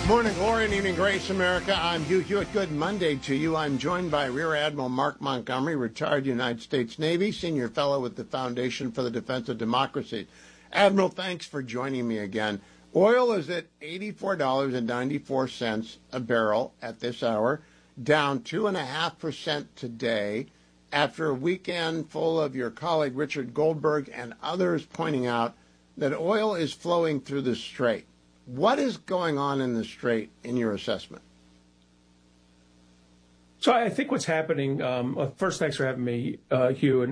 Morning glory and evening grace, America. I'm Hugh Hewitt. Good Monday to you. I'm joined by Rear Admiral Mark Montgomery, retired United States Navy, senior fellow with the Foundation for the Defense of Democracy. Admiral, thanks for joining me again. Oil is at $84.94 a barrel at this hour, down 2.5% today, after a weekend full of your colleague Richard Goldberg and others pointing out that oil is flowing through the Strait. What is going on in the Strait in your assessment? So I think what's happening, first, thanks for having me, Hugh.